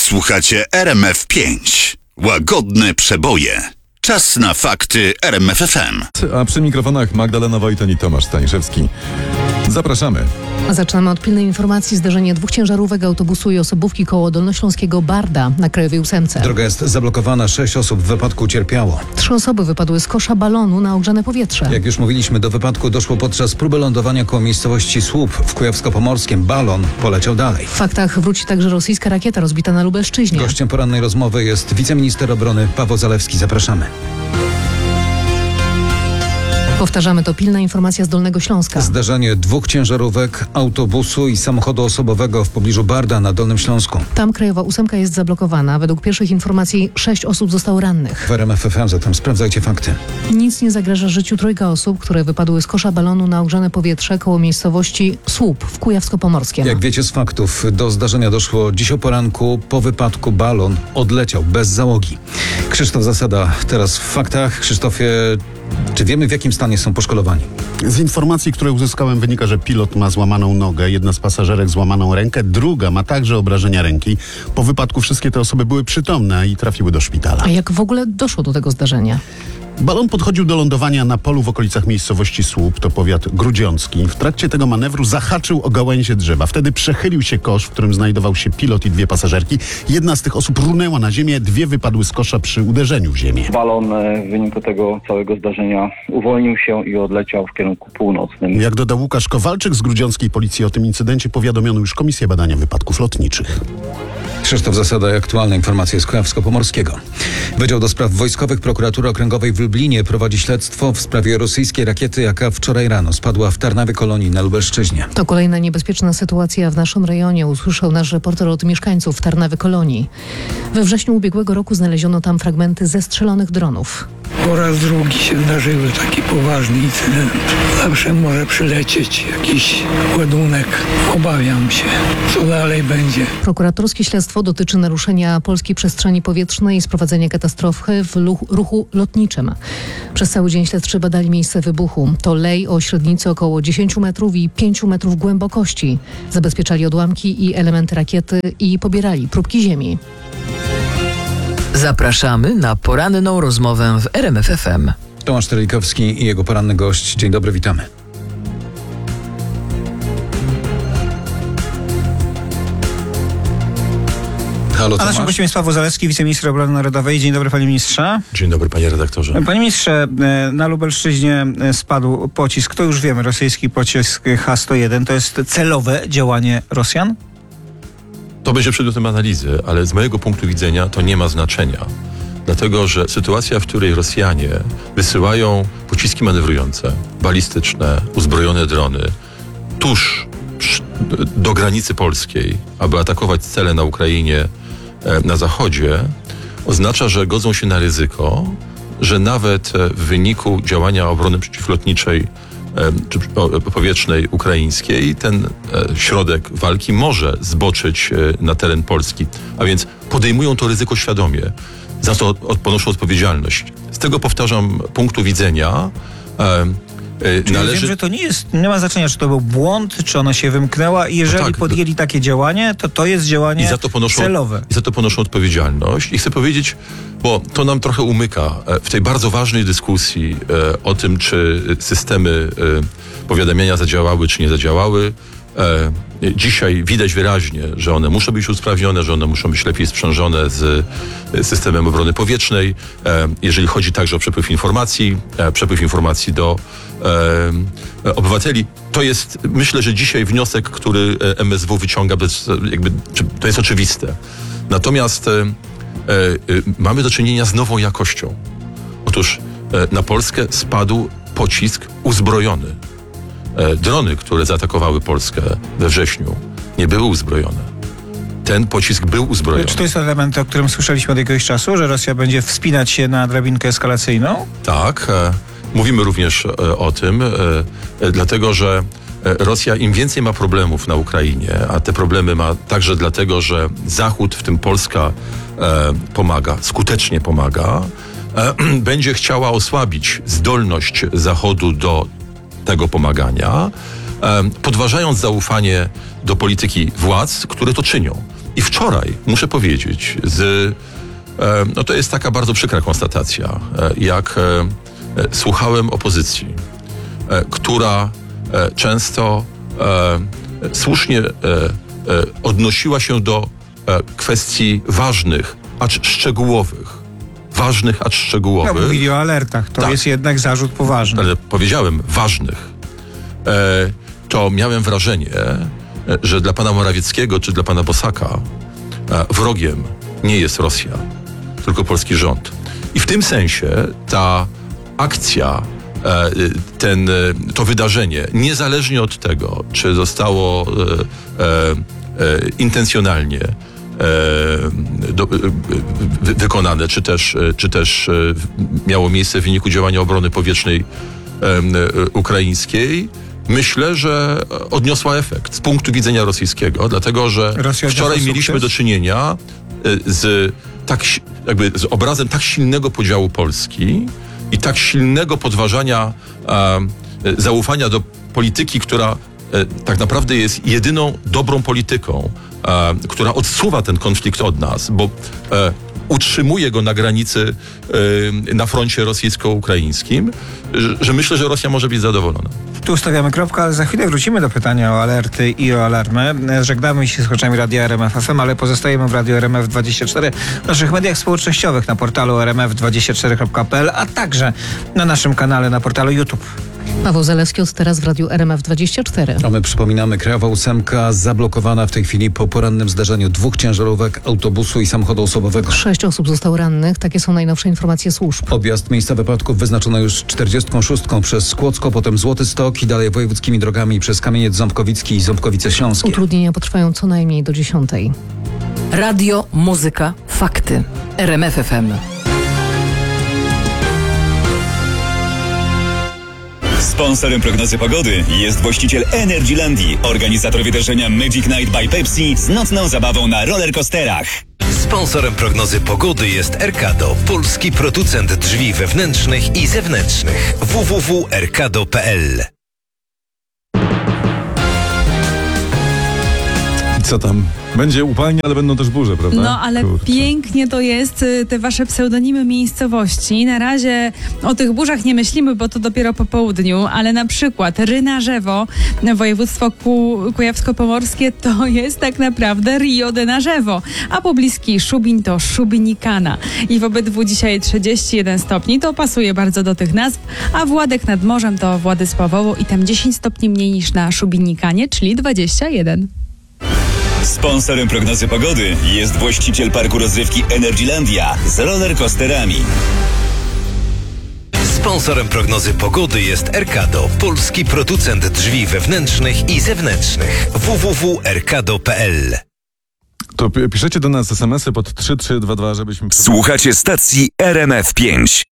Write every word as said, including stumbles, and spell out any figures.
Słuchacie R M F pięć. Łagodne przeboje. Czas na fakty R M F F M. A przy mikrofonach Magdalena Wojton i Tomasz Staniszewski. Zapraszamy. Zaczynamy od pilnej informacji. Zdarzenie dwóch ciężarówek, autobusu i osobówki koło dolnośląskiego Barda na Krajowej ósemce. Droga jest zablokowana. Sześć osób w wypadku cierpiało. Trzy osoby wypadły z kosza balonu na ogrzane powietrze. Jak już mówiliśmy, do wypadku doszło podczas próby lądowania koło miejscowości Słup w Kujawsko-Pomorskim. Balon poleciał dalej. W faktach wróci także rosyjska rakieta rozbita na Lubelszczyźnie. Gościem porannej rozmowy jest wiceminister obrony Paweł Zalewski. Zapraszamy. Powtarzamy, to pilna informacja z Dolnego Śląska. Zdarzenie dwóch ciężarówek, autobusu i samochodu osobowego w pobliżu Barda na Dolnym Śląsku. Tam Krajowa ósemka jest zablokowana. Według pierwszych informacji sześć osób zostało rannych. W R M F F M zatem sprawdzajcie fakty. Nic nie zagraża życiu trójka osób, które wypadły z kosza balonu na ogrzane powietrze koło miejscowości Słup w Kujawsko-Pomorskim. Jak wiecie z faktów, do zdarzenia doszło dziś o poranku. Po wypadku balon odleciał bez załogi. Krzysztof Zasada teraz w faktach. Krzysztofie, czy wiemy, w jakim stanie są poszkodowani? Z informacji, które uzyskałem, wynika, że pilot ma złamaną nogę, jedna z pasażerek złamaną rękę, druga ma także obrażenia ręki. Po wypadku wszystkie te osoby były przytomne i trafiły do szpitala. A jak w ogóle doszło do tego zdarzenia? Balon podchodził do lądowania na polu w okolicach miejscowości Słup, to powiat grudziącki. W trakcie tego manewru zahaczył o gałęzie drzewa. Wtedy przechylił się kosz, w którym znajdował się pilot i dwie pasażerki. Jedna z tych osób runęła na ziemię, dwie wypadły z kosza przy uderzeniu w ziemię. Balon w wyniku tego całego zdarzenia uwolnił się i odleciał w kierunku północnym. Jak dodał Łukasz Kowalczyk z grudziąckiej policji, o tym incydencie powiadomiono już Komisję Badania Wypadków Lotniczych. Krzysztof Zasada i aktualne informacje z Kujawsko-Pomorskiego. Wydział do Spraw Wojskowych Prokuratury Okręgowej w Lublinie prowadzi śledztwo w sprawie rosyjskiej rakiety, jaka wczoraj rano spadła w Tarnawie Kolonii na Lubelszczyźnie. To kolejna niebezpieczna sytuacja w naszym rejonie, usłyszał nasz reporter od mieszkańców Tarnawy Kolonii. We wrześniu ubiegłego roku znaleziono tam fragmenty zestrzelonych dronów. Po raz drugi się zdarzyły taki poważny incydent. Zawsze może przylecieć jakiś ładunek. Obawiam się, co dalej będzie. Prokuratorskie śledztwo dotyczy naruszenia polskiej przestrzeni powietrznej i sprowadzenia katastrofy w ruchu lotniczym. Przez cały dzień śledczy badali miejsce wybuchu. To lej o średnicy około dziesięć metrów i pięć metrów głębokości. Zabezpieczali odłamki i elementy rakiety i pobierali próbki ziemi. Zapraszamy na poranną rozmowę w R M F F M. Tomasz Telikowski i jego poranny gość. Dzień dobry, witamy. Halo, A Tomasz. naszym gościem jest Paweł Zalewski, wiceminister obrony narodowej. Dzień dobry, panie ministrze. Dzień dobry, panie redaktorze. Panie ministrze, na Lubelszczyźnie spadł pocisk, to już wiemy, rosyjski pocisk H sto jeden. To jest celowe działanie Rosjan? To będzie przedmiotem analizy, ale z mojego punktu widzenia to nie ma znaczenia. Dlatego, że sytuacja, w której Rosjanie wysyłają pociski manewrujące, balistyczne, uzbrojone drony tuż do granicy polskiej, aby atakować cele na Ukrainie, na zachodzie, oznacza, że godzą się na ryzyko, że nawet w wyniku działania obrony przeciwlotniczej czy powietrznej ukraińskiej ten środek walki może zboczyć na teren Polski. A więc podejmują to ryzyko świadomie. Za to ponoszą odpowiedzialność. Z tego, powtarzam, punktu widzenia Czyli należy... wiem, że to nie jest, nie ma znaczenia, czy to był błąd, czy ona się wymknęła i jeżeli no tak, podjęli takie działanie, to to jest działanie I za to ponoszą, celowe. I za to ponoszą odpowiedzialność. I chcę powiedzieć, bo to nam trochę umyka w tej bardzo ważnej dyskusji o tym, czy systemy powiadamiania zadziałały, czy nie zadziałały. Dzisiaj widać wyraźnie, że one muszą być usprawnione, że one muszą być lepiej sprzężone z systemem obrony powietrznej. Jeżeli chodzi także o przepływ informacji, przepływ informacji do obywateli. To jest, myślę, że dzisiaj wniosek, który M S W wyciąga, bez, jakby, to jest oczywiste. Natomiast e, e, mamy do czynienia z nową jakością. Otóż e, na Polskę spadł pocisk uzbrojony. E, drony, które zaatakowały Polskę we wrześniu, nie były uzbrojone. Ten pocisk był uzbrojony. Czy to jest element, o którym słyszeliśmy od jakiegoś czasu, że Rosja będzie wspinać się na drabinkę eskalacyjną? Tak. E, mówimy również e, o tym, e, e, dlatego że Rosja im więcej ma problemów na Ukrainie, a te problemy ma także dlatego, że Zachód, w tym Polska, e, pomaga, skutecznie pomaga, e, będzie chciała osłabić zdolność Zachodu do tego pomagania, e, podważając zaufanie do polityki władz, które to czynią. I wczoraj, muszę powiedzieć, z, e, no to jest taka bardzo przykra konstatacja, e, jak e, e, słuchałem opozycji, e, która e, często e, słusznie e, e, odnosiła się do e, kwestii ważnych, acz szczegółowych. Ważnych, acz szczegółowych. No, mówili o alertach. To tak. jest jednak zarzut poważny. Ale powiedziałem ważnych. E, to miałem wrażenie, że dla pana Morawieckiego czy dla pana Bosaka wrogiem nie jest Rosja, tylko polski rząd. I w tym sensie ta akcja, ten, to wydarzenie, niezależnie od tego, czy zostało e, e, intencjonalnie e, do, wy, wykonane, czy też, czy też miało miejsce w wyniku działania obrony powietrznej e, ukraińskiej, myślę, że odniosła efekt z punktu widzenia rosyjskiego, dlatego że Rosja wczoraj mieliśmy sukces? do czynienia z, tak, jakby z obrazem tak silnego podziału Polski i tak silnego podważania e, zaufania do polityki, która e, tak naprawdę jest jedyną dobrą polityką, e, która odsuwa ten konflikt od nas, bo e, utrzymuje go na granicy, e, na froncie rosyjsko-ukraińskim, że, że myślę, że Rosja może być zadowolona. Tu stawiamy kropkę, ale za chwilę wrócimy do pytania o alerty i o alarmy. Żegnamy się z słuchaczami Radia R M F F M, ale pozostajemy w Radiu R M F dwadzieścia cztery, w naszych mediach społecznościowych, na portalu r m f dwadzieścia cztery kropka p l, a także na naszym kanale na portalu YouTube. Paweł Zalewski od teraz w Radiu R M F dwadzieścia cztery. A my przypominamy, Krajowa ósemka zablokowana w tej chwili po porannym zdarzeniu dwóch ciężarówek, autobusu i samochodu osobowego. Sześć osób zostało rannych. Takie są najnowsze informacje służb. Objazd miejsca wypadków wyznaczono już czterdziestką szóstką przez Skłocko, potem Złoty Stok i dalej wojewódzkimi drogami przez Kamieniec Ząbkowicki i Ząbkowice Śląskie. Utrudnienia potrwają co najmniej do dziesiątej. Radio, muzyka, fakty. R M F F M. Sponsorem prognozy pogody jest właściciel Energylandii, organizator wydarzenia Magic Night by Pepsi z nocną zabawą na rollercoasterach. Sponsorem prognozy pogody jest Erkado, polski producent drzwi wewnętrznych i zewnętrznych. w w w kropka erkado kropka p l. Co tam? Będzie upalnie, ale będą też burze, prawda? No, ale Kurczę. pięknie to jest, te wasze pseudonimy miejscowości. Na razie o tych burzach nie myślimy, bo to dopiero po południu, ale na przykład Rynarzewo, województwo Ku- kujawsko-pomorskie, to jest tak naprawdę Rio de Narzewo, a pobliski Szubin to Szubinikana. I w obydwu dzisiaj trzydzieści jeden stopni, to pasuje bardzo do tych nazw, a Władek nad morzem to Władysławowo i tam dziesięć stopni mniej niż na Szubinikanie, czyli dwadzieścia jeden. Sponsorem prognozy pogody jest właściciel parku rozrywki Energylandia z rollercoasterami. Sponsorem prognozy pogody jest Erkado, polski producent drzwi wewnętrznych i zewnętrznych. w w w kropka erkado kropka p l. To p- piszecie do nas es em esy pod trzy trzy dwa dwa, żebyśmy... Słuchacie stacji R M F pięć.